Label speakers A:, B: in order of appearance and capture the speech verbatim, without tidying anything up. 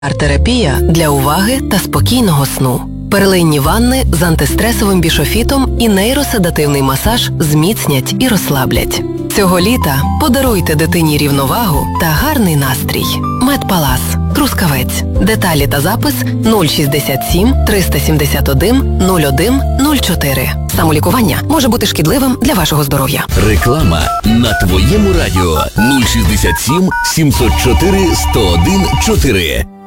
A: Арт-терапія для уваги та спокійного сну. Перлинні ванни з антистресовим бішофітом і нейроседативний масаж зміцнять і розслаблять. Цього літа подаруйте дитині рівновагу та гарний настрій. Медпалас. Трускавець. Деталі та запис нуль шістдесят сім триста сімдесят один нуль один нуль чотири. Самолікування може бути шкідливим для вашого здоров'я.
B: Реклама на твоєму радіо нуль шістдесят сім сімсот чотири сто один чотири.